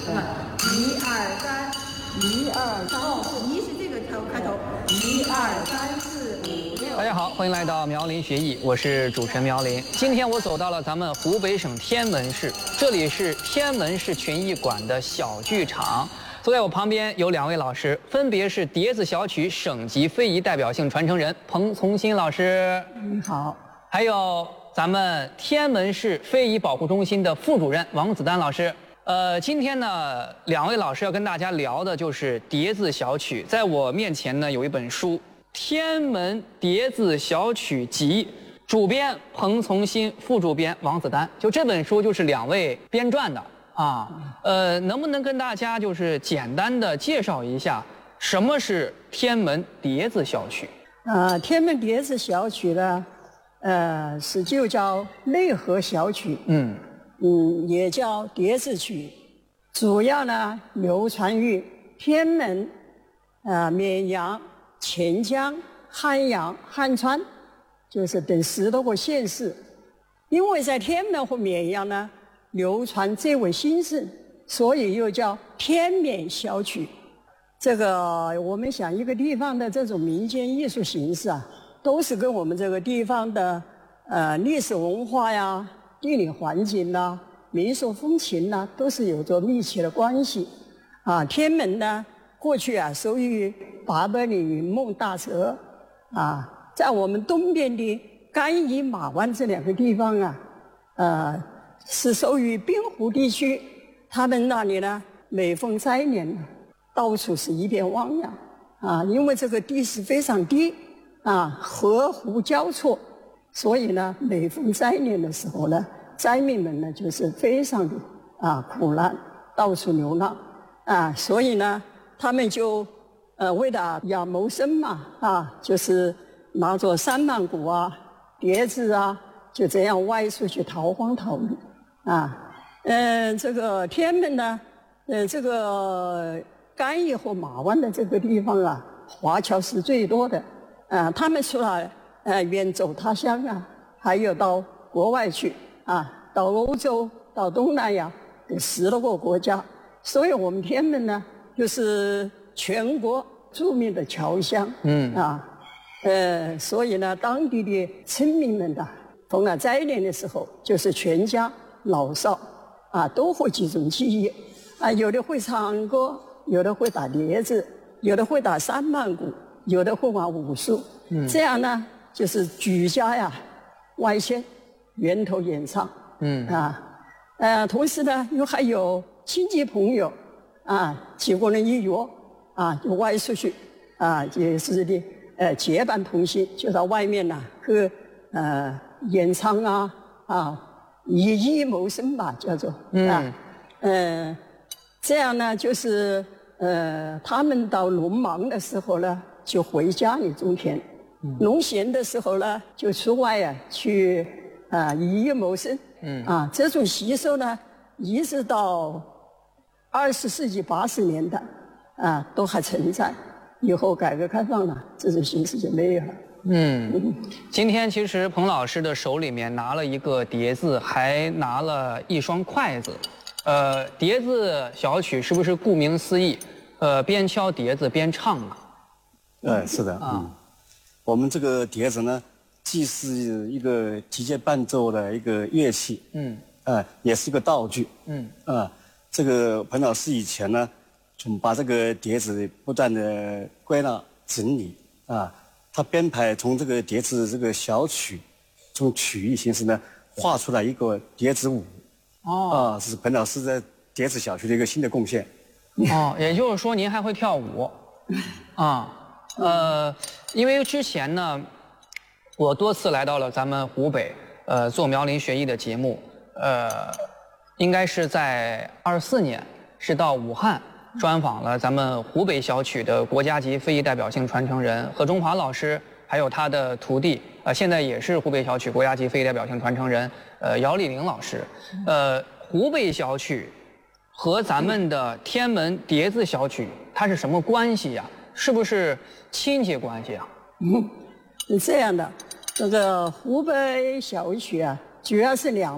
1、2、3。1、2、3。哦，1是这个开头。1、2、3、4、5、6。 大家好，欢迎来到苗林学艺，我是主持人苗林。今天我走到了咱们湖北省天门市，这里是天门市群艺馆的小剧场。坐在我旁边有2位老师，分别是碟子小曲省级非遗代表性传承人彭从新老师， 你好。 还有咱们天门市非遗保护中心的副主任王子丹老师。今天呢，2位老师要跟大家聊的就是碟子小曲。在我面前呢有一本书《天门碟子小曲集》，主编彭从新，副主编王子丹。就这本书就是2位编撰的啊。能不能跟大家就是简单的介绍一下什么是天门碟子小曲？ 天门碟子小曲呢，就叫内河小曲。也叫碟子曲，主要呢流传于天门、绵阳、钱江、汉阳、汉川，就是等10多个县市。因为在天门和绵阳呢流传最为兴盛，所以又叫天绵小曲。这个我们想一个地方的这种民间艺术形式啊，都是跟我们这个地方的历史文化呀、地理环境呐、民俗风情呐，都是有着密切的关系。天门呢，过去属于八百里云梦大泽在我们东边的甘邑马湾这2个地方是属于滨湖地区。他们那里呢，每逢灾年到处是一片汪洋因为这个地势非常低河湖交错，所以呢，每逢灾年的时候呢，灾民们呢就是非常的苦难，到处流浪所以呢，他们就为了要谋生嘛就是拿着3万鼓碟子就这样外出去逃荒逃命这个天门呢，这个甘邑和马湾的这个地方华侨是最多的他们除了远走他乡还有到国外去到欧洲、到东南亚等10多个国家。所以我们天门呢，就是全国著名的侨乡所以呢，当地的村民们逢了灾年的时候，就是全家老少都会集中起义有的会唱歌，有的会打碟子，有的会打3万鼓，有的会玩武术这样呢，就是举家外迁，源头演唱同时呢，还有亲戚朋友几个人一约就外出去也是的结伴同行，就到外面去演唱以艺谋生吧，叫做这样呢，就是他们到农忙的时候呢，就回家里种田；农闲的时候呢，就出外去以艺谋生。这种习俗呢，一直到20世纪80年代都还存在。以后改革开放了，这种形式就没有了。 今天其实彭老师的手里面拿了一个碟子，还拿了一双筷子。碟子小曲是不是顾名思义，边敲碟子边唱是的我们这个碟子呢，既是一个击节伴奏的一个乐器，也是一个道具，这个彭老师以前呢，把这个碟子不断的归纳整理他编排从这个碟子这个小曲，从曲艺形式呢，画出来一个碟子舞，是彭老师在碟子小曲的一个新的贡献。 也就是说您还会跳舞因为之前呢，我多次来到了咱们湖北，做苗林学艺的节目，应该是在24年，是到武汉专访了咱们湖北小曲的国家级非遗代表性传承人何中华老师，还有他的徒弟，现在也是湖北小曲国家级非遗代表性传承人，姚丽玲老师。湖北小曲和咱们的天门碟子小曲，它是什么关系呀？是不是亲戚关系啊？ 是这样的，这个湖北小曲主要是2